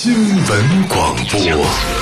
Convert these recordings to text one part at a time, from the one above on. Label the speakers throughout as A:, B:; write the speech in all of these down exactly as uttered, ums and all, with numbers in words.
A: 新闻广播。新闻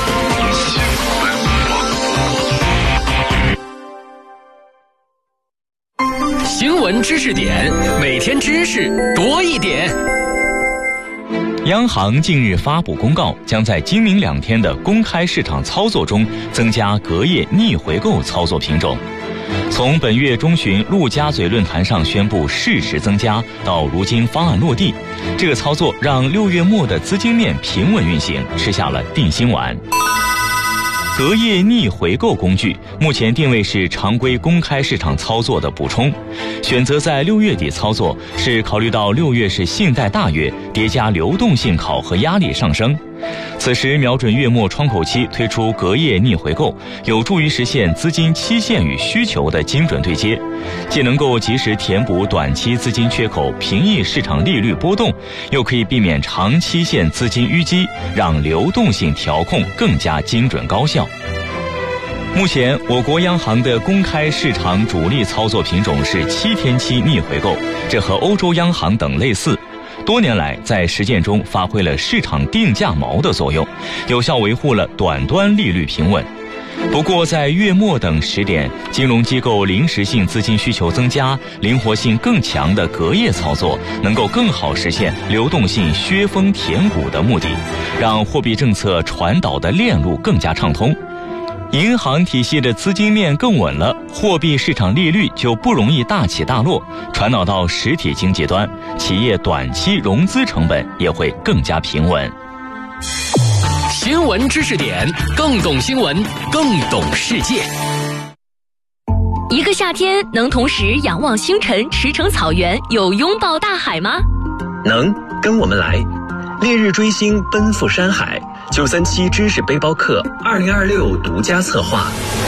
B: 广播。新闻知识点，每天知识多一点。
C: 央行近日发布公告，将在今明两天的公开市场操作中增加隔夜逆回购操作品种。从本月中旬陆家嘴论坛上宣布适时增加，到如今方案落地，这个操作让六月末的资金面平稳运行吃下了定心丸。隔夜逆回购工具目前定位是常规公开市场操作的补充，选择在六月底操作，是考虑到六月是信贷大月，叠加流动性考核压力上升。此时瞄准月末窗口期推出隔夜逆回购，有助于实现资金期限与需求的精准对接，既能够及时填补短期资金缺口，平抑市场利率波动，又可以避免长期限资金淤积，让流动性调控更加精准高效。目前我国央行的公开市场主力操作品种是七天期逆回购，这和欧洲央行等类似，多年来在实践中发挥了市场定价锚的作用，有效维护了短端利率平稳。不过在月末等时点，金融机构临时性资金需求增加，灵活性更强的隔夜操作能够更好实现流动性削峰填谷的目的，让货币政策传导的链路更加畅通。银行体系的资金面更稳了，货币市场利率就不容易大起大落，传导到实体经济端，企业短期融资成本也会更加平稳。
B: 新闻知识点，更懂新闻，更懂世界。
D: 一个夏天能同时仰望星辰、驰骋草原，又拥抱大海吗？
E: 能，跟我们来。烈日追星，奔赴山海。九三七知识背包客二零二六独家策划，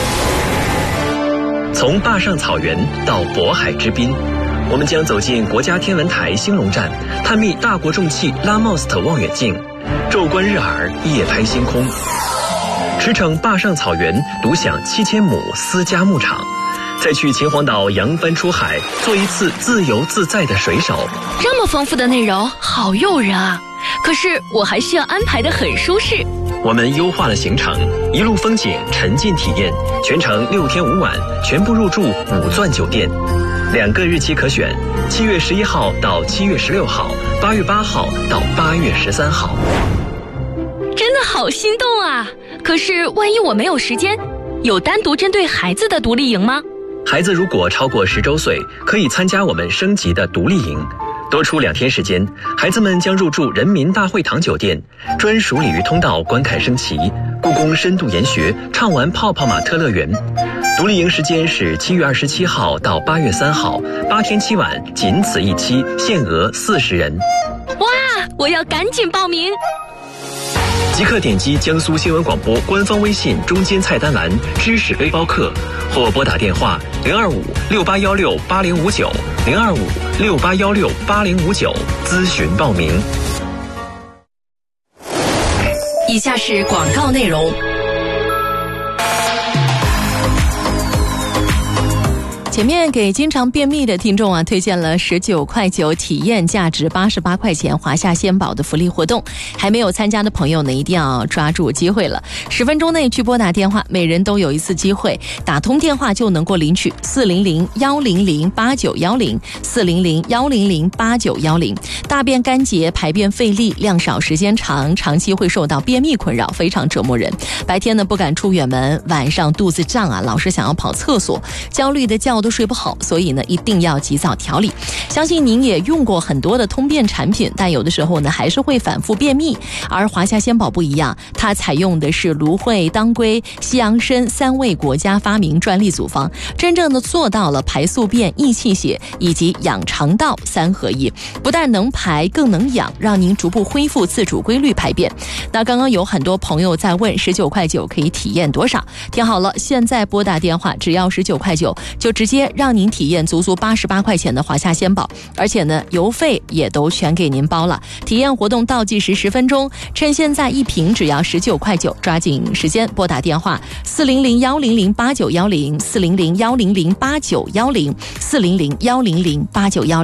E: 从坝上草原到渤海之滨，我们将走进国家天文台兴隆站，探秘大国重器拉莫斯特望远镜，昼观日珥，夜拍星空，驰骋坝上草原，独享七千亩私家牧场，再去秦皇岛扬帆出海，做一次自由自在的水手。
D: 这么丰富的内容，好诱人啊！可是我还需要安排得很舒适。
E: 我们优化了行程，一路风景，沉浸体验，全程六天五晚，全部入住五钻酒店，两个日期可选，七月十一号到七月十六号，八月八号到八月十三号。
D: 真的好心动啊！可是万一我没有时间，有单独针对孩子的独立营吗？
E: 孩子如果超过十周岁，可以参加我们升级的独立营。多出两天时间，孩子们将入住人民大会堂酒店，专属鲤鱼通道观看升旗，故宫深度研学，畅玩泡泡玛特乐园。独立营时间是七月二十七号到八月三号，八天七晚，仅此一期，限额四十人。
D: 哇，我要赶紧报名！
E: 即刻点击江苏新闻广播官方微信中间菜单栏知识背包客，或拨打电话零二五六八幺六八零五九零二五六八幺六八零五九咨询报名。
D: 以下是广告内容。
F: 前面给经常便秘的听众啊推荐了十九块九体验价值八十八块钱华夏鲜宝的福利活动，还没有参加的朋友呢一定要抓住机会了。十分钟内去拨打电话，每人都有一次机会，打通电话就能够领取四零零幺零零八九幺零四零零幺零零八九幺零。大便干结，排便费力，量少时间长，长期会受到便秘困扰，非常折磨人。白天呢不敢出远门，晚上肚子胀啊，老是想要跑厕所，焦虑的觉都睡不好，所以呢一定要及早调理。相信您也用过很多的通便产品，但有的时候呢还是会反复便秘。而华夏鲜宝不一样，它采用的是芦荟、当归、西洋参三味国家发明专利组方，真正的做到了排宿便、益气血以及养肠道三合一，不但能排更能养，让您逐步恢复自主规律排便。那刚刚有很多朋友在问十九块九可以体验多少，听好了，现在拨打电话只要十九块九，就直接让您体验足足八十八块钱的华夏鲜宝，而且呢邮费也都全给您包了。体验活动倒计时十分钟，趁现在一瓶只要十九块九，抓紧时间拨打电话四零零幺零零八九幺零四零零幺零零八九幺零四零零幺零零八九幺零。